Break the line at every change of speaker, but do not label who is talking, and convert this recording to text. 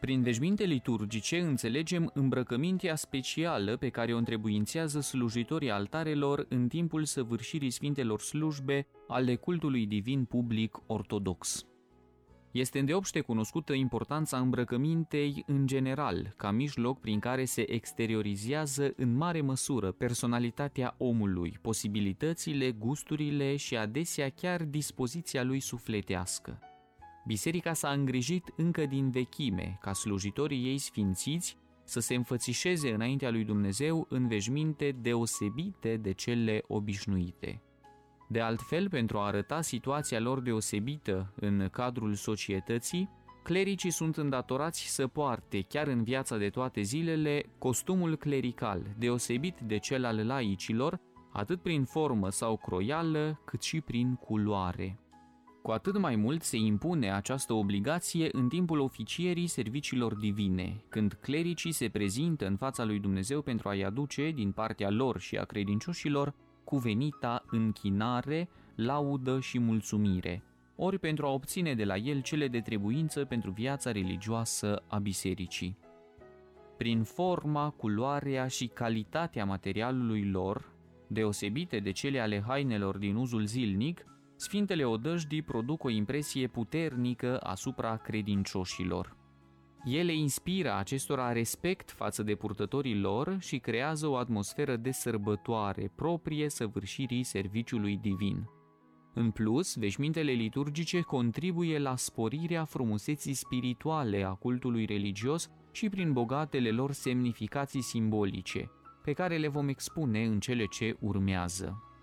Prin veșminte liturgice înțelegem îmbrăcămintea specială pe care o întrebuințează slujitorii altarelor în timpul săvârșirii sfintelor slujbe ale cultului divin public ortodox. Este îndeopște cunoscută importanța îmbrăcămintei în general, ca mijloc prin care se exteriorizează în mare măsură personalitatea omului, posibilitățile, gusturile și adesea chiar dispoziția lui sufletească. Biserica s-a îngrijit încă din vechime ca slujitorii ei sfințiți să se înfățișeze înaintea lui Dumnezeu în veșminte deosebite de cele obișnuite. De altfel, pentru a arăta situația lor deosebită în cadrul societății, clericii sunt îndatorați să poarte, chiar în viața de toate zilele, costumul clerical, deosebit de cel al laicilor, atât prin formă sau croială, cât și prin culoare. Cu atât mai mult se impune această obligație în timpul oficierii serviciilor divine, când clericii se prezintă în fața lui Dumnezeu pentru a-i aduce, din partea lor și a credincioșilor, cuvenita închinare, laudă și mulțumire, ori pentru a obține de la el cele de trebuință pentru viața religioasă a bisericii. Prin forma, culoarea și calitatea materialului lor, deosebite de cele ale hainelor din uzul zilnic, Sfintele Odăjdii produc o impresie puternică asupra credincioșilor. Ele inspiră acestora respect față de purtătorii lor și creează o atmosferă de sărbătoare proprie săvârșirii serviciului divin. În plus, veșmintele liturgice contribuie la sporirea frumuseții spirituale a cultului religios și prin bogatele lor semnificații simbolice, pe care le vom expune în cele ce urmează.